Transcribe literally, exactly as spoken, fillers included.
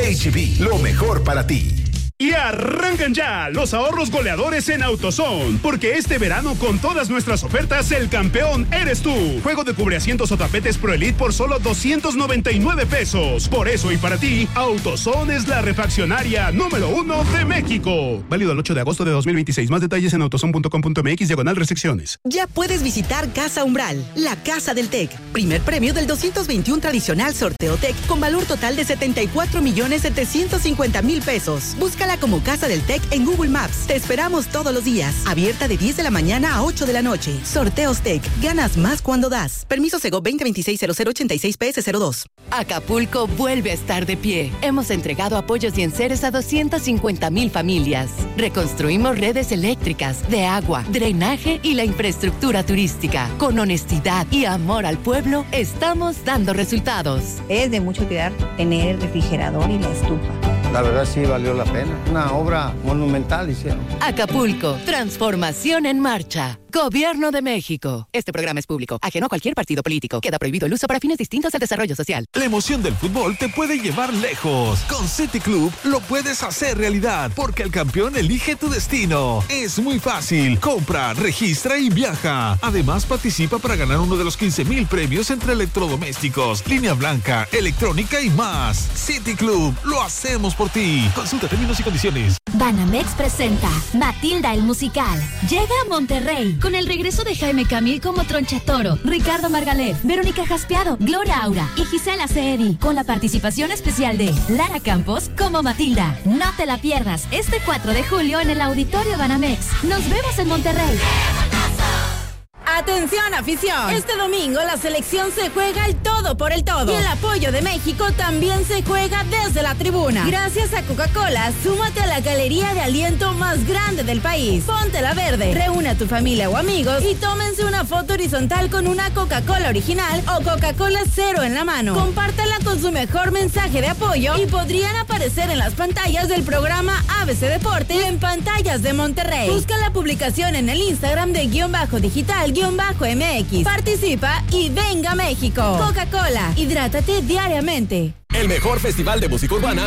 H E B, lo mejor para ti. Y arrancan ya los ahorros goleadores en AutoZone, porque este verano con todas nuestras ofertas el campeón eres tú. Juego de cubreasientos o tapetes Pro Elite por solo doscientos noventa y nueve pesos. Por eso y para ti, AutoZone es la refaccionaria número uno de México. Válido el ocho de agosto de dos mil veintiséis. Más detalles en autozone punto com punto m x diagonal restricciones. Ya puedes visitar Casa Umbral, la casa del T E C. Primer premio del doscientos veintiuno tradicional sorteo T E C con valor total de setenta y cuatro millones setecientos cincuenta mil pesos. Búscala como Casa del T E C en Google Maps. Te esperamos todos los días. Abierta de diez de la mañana a ocho de la noche. Sorteos T E C. Ganas más cuando das. Permiso Sego veinte veintiséis cero cero ochenta y seis P S cero dos. Acapulco vuelve a estar de pie. Hemos entregado apoyos y enseres a doscientas cincuenta mil familias. Reconstruimos redes eléctricas, de agua, drenaje y la infraestructura turística. Con honestidad y amor al pueblo, estamos dando resultados. Es de mucho cuidar tener el refrigerador y la estufa. La verdad sí valió la pena. Una obra monumental hicieron. Acapulco, transformación en marcha. Gobierno de México. Este programa es público, ajeno a cualquier partido político. Queda prohibido el uso para fines distintos al desarrollo social. La emoción del fútbol te puede llevar lejos. Con City Club lo puedes hacer realidad, porque el campeón elige tu destino. Es muy fácil. Compra, registra y viaja. Además, participa para ganar uno de los quince mil premios entre electrodomésticos, línea blanca, electrónica y más. City Club, lo hacemos por ti. Consulta términos y condiciones. Banamex presenta Matilda el musical. Llega a Monterrey con el regreso de Jaime Camil como Tronchatoro, Ricardo Margalef, Verónica Jaspiado, Gloria Aura y Gisela Ceedi, con la participación especial de Lara Campos como Matilda. No te la pierdas este cuatro de julio en el Auditorio Banamex. Nos vemos en Monterrey. Atención, afición. Este domingo la selección se juega el todo por el todo. Y el apoyo de México también se juega desde la tribuna. Gracias a Coca-Cola, súmate a la galería de aliento más grande del país. Ponte la verde, reúne a tu familia o amigos y tómense una foto horizontal con una Coca-Cola original o Coca-Cola cero en la mano. Compártala con su mejor mensaje de apoyo y podrían aparecer en las pantallas del programa A B C Deportes y en pantallas de Monterrey. Busca la publicación en el Instagram de guión bajo digital guión bajo M X. Participa y venga México. Coca-Cola, hidrátate diariamente. El mejor festival de música urbana